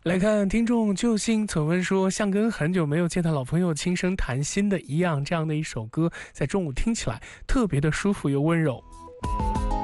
来看听众救星曾问说，像跟很久没有见到老朋友轻声谈心的一样，这样的一首歌在中午听起来特别的舒服又温柔。